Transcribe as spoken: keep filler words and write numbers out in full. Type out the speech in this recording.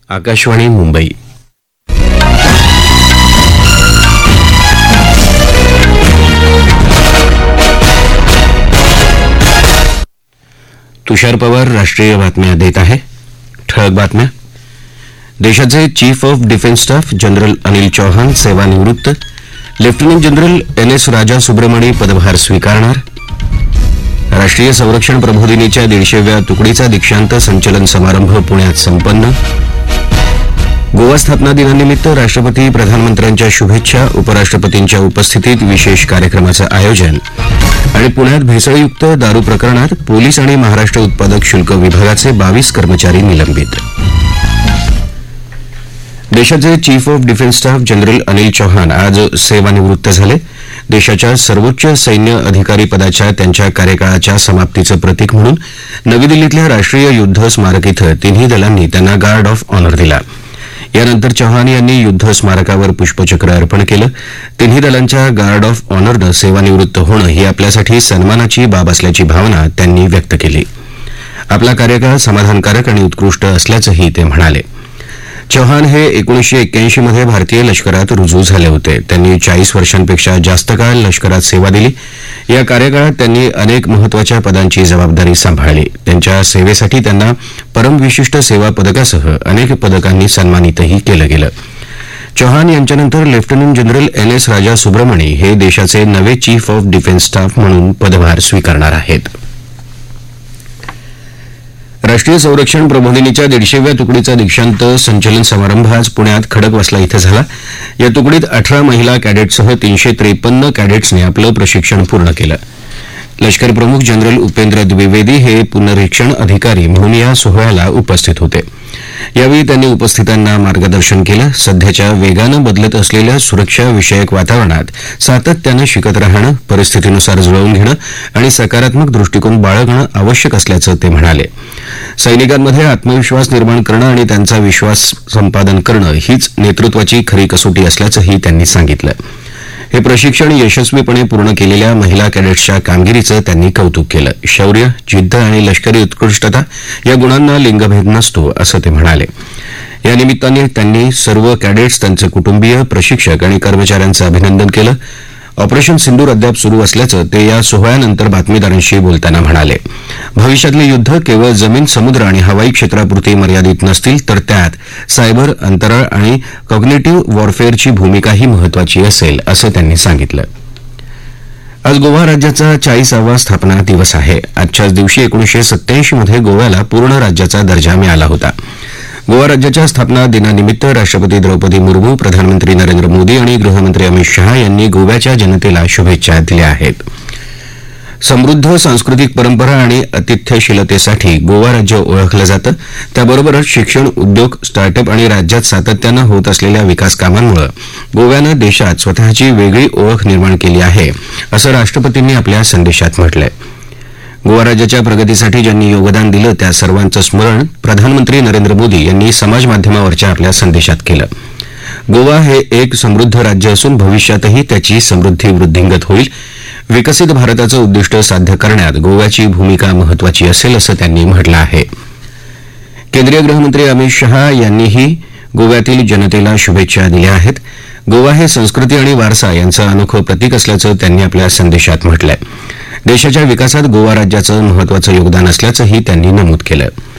आकाशवाणी मुंबई. तुषार पवार राष्ट्रीय बातम्या देत आहे. ठळक बातम्या. देशाचे chief of defence staff general Anil Chauhan सेवानिवृत्त. लेफ्टनंट जनरल एन एस राजा सुब्रमणी पदभार स्वीकारणार. राष्ट्रीय संरक्षण प्रबोधिनीच्या दीडशेव्या तुकडीचा दीक्षांत संचलन समारंभ पुण्यात संपन्न. गोवा स्थापना दिनानिमित्त राष्ट्रपती प्रधानमंत्र्यांच्या शुभेच्छा. उपराष्ट्रपतींच्या उपस्थितीत विशेष कार्यक्रमाचं आयोजन. आणि पुण्यात भेसळयुक्त दारू प्रकरणात पोलीस आणि महाराष्ट्र उत्पादक शुल्क विभागाचे बावीस कर्मचारी निलंबित. देशाचे chief of defence staff general Anil Chauhan आज सेवानिवृत्त झाले. देशाच्या सर्वोच्च सैन्य अधिकारी पदाच्या त्यांच्या कार्यकाळाच्या समाप्तीचं प्रतीक म्हणून नवी दिल्लीतल्या राष्ट्रीय युद्ध स्मारक इथं तिन्ही दलांनी त्यांना गार्ड ऑफ ऑनर दिला. यानंतर चौहान यांनी युद्ध स्मारकावर पुष्पचक्र अर्पण केलं. तिन्ही दलांच्या गार्ड ऑफ ऑनरनं सेवानिवृत्त होणं ही आपल्यासाठी सन्मानाची बाब असल्याची भावना त्यांनी व्यक्त केली. आपला कार्यकाळ समाधानकारक आणि उत्कृष्ट असल्याचंही ते म्हणाले. चौहान हे एकोणीसशे एक्क्याऐंशी मध्ये भारतीय लष्करात रुजू झाले होते. त्यांनी चाळीस वर्षांपेक्षा जास्त काळ लष्करात सेवा दिली. या कार्यकाळात त्यांनी अनेक महत्वाच्या पदांची जबाबदारी सांभाळली. त्यांच्या सेवेसाठी त्यांना परमविशिष्ट सेवा पदकासह अनेक पदकांनी सन्मानितही केलं गेलं. चौहान यांच्यानंतर लेफ्टनंट जनरल एन एस राजा सुब्रमणी हे देशाचे नवे चीफ ऑफ डिफेन्स स्टाफ म्हणून पदभार स्वीकारणार आहेत. राष्ट्रीय संरक्षण प्रबोधिनीच्या दीडशेव्या तुकडीचा दीक्षांत संचलन समारंभ आज पुण्यात खडकवासला इथं झाला. या तुकडीत अठरा महिला कॅडेटसह तीनशे त्रेपन्न कॅडेट्सने आपलं प्रशिक्षण पूर्ण केलं. लष्कर प्रमुख जनरल उपेंद्र द्विवेदी हे पुनरीक्षण अधिकारी म्हणून या सोहळ्याला उपस्थित होते. यावेळी त्यांनी उपस्थितांना मार्गदर्शन केलं. सध्याच्या वेगानं बदलत असलेल्या सुरक्षा विषयक वातावरणात सातत्यानं शिकत राहणं, परिस्थितीनुसार जुळवून घेणं आणि सकारात्मक दृष्टिकोन बाळगणं आवश्यक असल्याचं ते म्हणाले. सैनिकांमध्ये आत्मविश्वास निर्माण करणं आणि त्यांचा विश्वास संपादन करणं हीच नेतृत्वाची खरी कसोटी असल्याचंही त्यांनी सांगितलं. हे प्रशिक्षण यशस्वीपणे पूर्ण केलेल्या महिला कॅडेट्सच्या कामगिरीचं त्यांनी कौतुक केलं. शौर्य, जिद्द आणि लष्करी उत्कृष्टता या गुणांना लिंगभेद नसतो असं ते म्हणाले. या निमित्ताने त्यांनी सर्व कॅडेट्स, त्यांचे कुटुंबीय, प्रशिक्षक आणि कर्मचाऱ्यांचं अभिनंदन केलं. ऑपरेशन सिंदूर अद्याप सुरू असल्याचं ते या सोहळ्यानंतर बातमीदारांशी बोलताना म्हणाले. भविष्यातले युद्ध केवळ जमीन, समुद्र आणि हवाई क्षेत्रापुरती मर्यादित नसतील, तर त्यात सायबर, अंतराळ आणि कॉग्निटिव्ह वॉरफेअरची भूमिकाही महत्वाची असेल असं त्यांनी सांगितलं. आज गोवा राज्याचा चाळीसावा स्थापना दिवस आहे. आजच्याच दिवशी एकोणीसशे सत्याऐंशी मध्ये गोव्याला पूर्ण राज्याचा दर्जा मिळाला होता. गोवा राज्याच्या स्थापना दिनानिमित्त राष्ट्रपती द्रौपदी मुर्मू, प्रधानमंत्री नरेंद्र मोदी आणि गृहमंत्री अमित शहा यांनी गोव्याच्या जनतेला शुभेच्छा दिल्या आहेत. समृद्ध सांस्कृतिक परंपरा आणि आतिथ्यशीलतेसाठी गोवा राज्य ओळखलं जातं. त्याबरोबरच शिक्षण, उद्योग, स्टार्टअप आणि राज्यात सातत्यानं होत असलेल्या विकास कामांमुळे गोव्यानं देशात स्वतःची वेगळी ओळख निर्माण केली आहे असं राष्ट्रपतींनी आपल्या संदेशात म्हटलंय. गोवा राज्याच्या प्रगतीसाठी ज्यांनी योगदान दिलं त्या सर्वांचं स्मरण प्रधानमंत्री नरेंद्र मोदी यांनी समाजमाध्यमावरच्या आपल्या संदेशात केलं. गोवा हे एक समृद्ध राज्य असून भविष्यातही त्याची समृद्धी वृद्धिंगत होईल. विकसित भारताचं उद्दिष्ट साध्य करण्यात गोव्याची भूमिका महत्वाची असेल असं त्यांनी म्हटलं आहे. केंद्रीय गृहमंत्री अमित शहा यांनीही गोव्यातील जनतेला शुभेच्छा दिल्या आहेत. गोवा हे संस्कृती आणि वारसा यांचं अनोखं प्रतीक असल्याचं त्यांनी आपल्या संदेशात म्हटलंय. देशाच्या विकासात गोवा राज्याचं महत्वाचं योगदान असल्याचंही त्यांनी नमूद केलं.